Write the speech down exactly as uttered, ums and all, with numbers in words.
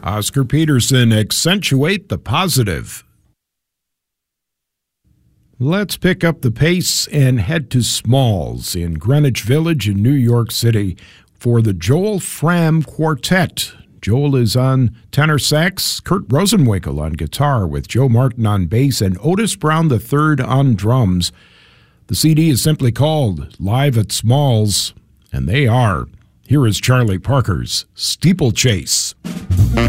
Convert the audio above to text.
Oscar Peterson, accentuate the positive. Let's pick up the pace and head to Smalls in Greenwich Village in New York City for the Joel Fram Quartet. Joel is on tenor sax, Kurt Rosenwinkel on guitar with Joe Martin on bass, and Otis Brown the third on drums. The C D is simply called Live at Smalls, and they are. Here is Charlie Parker's Steeplechase.